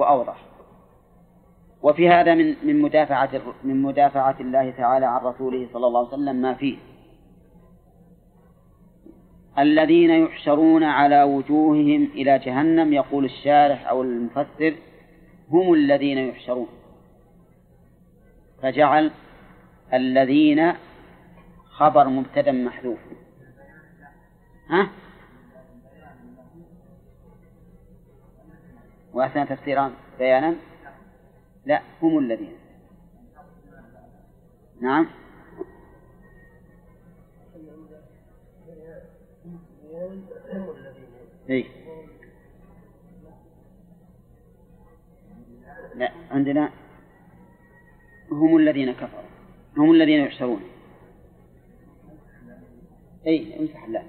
وأوضح. وفي هذا من مدافعة الله تعالى عن رسوله صلى الله عليه وسلم ما فيه. الذين يحشرون على وجوههم إلى جهنم، يقول الشارح أو المفسر هم الذين يحشرون، فجعل الذين خبر مبتدأ محذوف. وأثنى تفسيرا بيانا، لا هم الذين. نعم إيه؟ لا عندنا هم الذين كفروا، هم الذين يحشرون. أي امسح الله.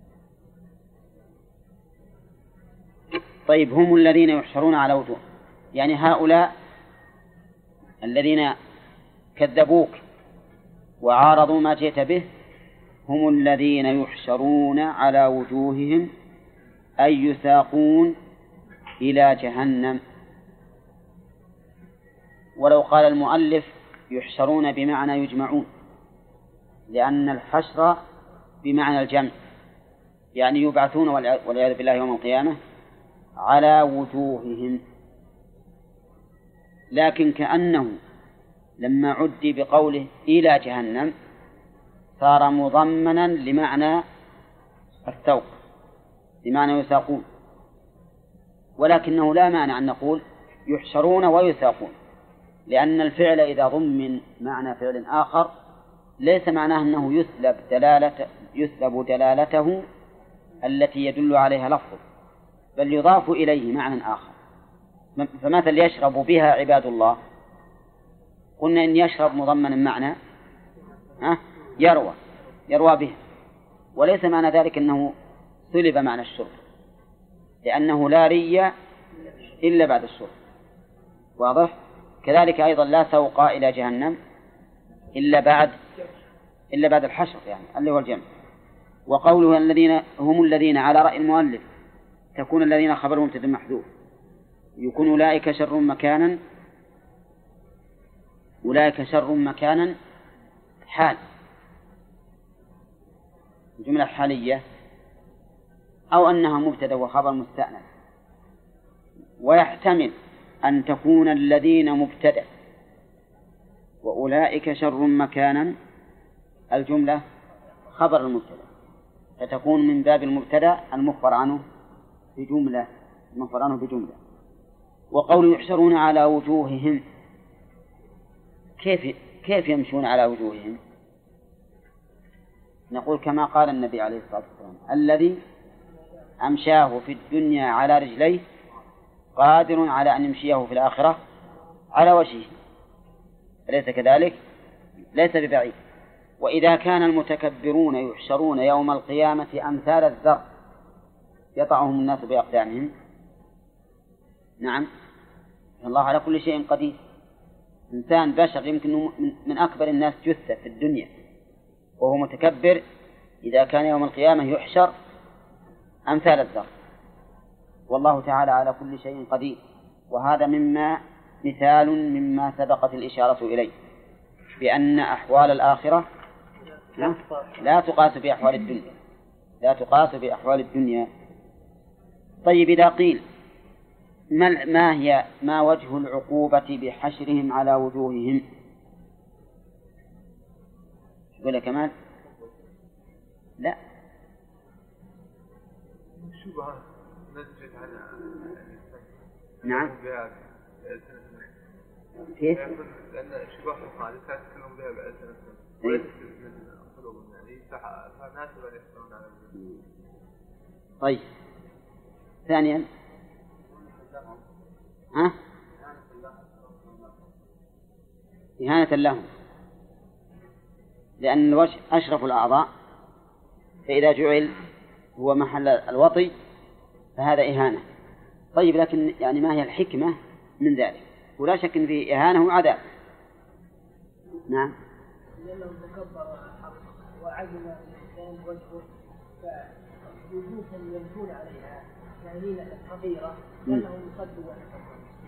طيب هم الذين يحشرون على وجوه، يعني هؤلاء الذين كذبوك وعارضوا ما جئت به هم الذين يحشرون على وجوههم، أي يساقون إلى جهنم. ولو قال المؤلف يحشرون بمعنى يجمعون، لأن الحشر بمعنى الجمع، يعني يبعثون والعياذ بالله يوم القيامة على وجوههم. لكن كأنه لما عدي بقوله إلى جهنم صار مضمنا لمعنى السوق، بمعنى يساقون، ولكنه لا مانع أن نقول يحشرون ويساقون، لأن الفعل إذا ضمن معنى فعل آخر ليس معناه أنه يسلب دلالته التي يدل عليها لفظه، بل يضاف إليه معنى آخر. فمثل يشرب بها عباد الله، قلنا إن يشرب مضمن معنى يروى به، وليس معنى ذلك أنه سلب معنى الشرب، لأنه لا ري إلا بعد الشرب. واضح؟ كذلك أيضا لا سوق إلى جهنم إلا بعد الحشر، يعني اللي هو الجمع. وقوله الذين هم الذين على رأي المؤلف تكون الذين خبرهم مبتدأ محذوف، يكون أولئك شر مكانا حال، جملة حالية، أو أنها مبتدأ وخبر مستأنف. ويحتمل أن تكون الذين مبتدأ وأولئك شر مكانا الجملة خبر المبتدأ، فتكون من باب المبتدأ المخبر عنه بجملة. وقول يحشرون على وجوههم، كيف يمشون على وجوههم؟ نقول كما قال النبي عليه الصلاة والسلام الذي أمشاه في الدنيا على رجليه قادر على أن يمشيه في الآخرة على وجهه، أليس كذلك؟ ليس ببعيد. وإذا كان المتكبرون يحشرون يوم القيامة أمثال الذر يطعهم الناس بأقدامهم، نعم الله على كل شيء قدير. إنسان بشر يمكن من أكبر الناس جثة في الدنيا وهو متكبر، إذا كان يوم القيامة يحشر أمثال الذر، والله تعالى على كل شيء قدير. وهذا مثال مما سبقت الإشارة إليه، بأن أحوال الآخرة لا تقاس بأحوال الدنيا. طيب إذا قيل ما وجه العقوبة بحشرهم على وجوههم؟ ولا كمال؟ لا، نعم كيف؟ لأن شبه مخالفة كلهم بها بألسنة وليس من قلوبهم، يعني فناسب أن يحصلون على الوجود. طيب ثانيا إهانة لهم، لأن الوجه أشرف الأعضاء، فإذا جعل هو محل الوطي فهذا إهانة. طيب لكن يعني ما هي الحكمة من ذلك؟ ولا شك إن فيه إهانة وعذاب. نعم. لأنهم تكبروا على الحق وعجل الإنسان وجهه فوجوههم يبكون عليها يعني حقيرة لأنهم صدوا وتكبروا.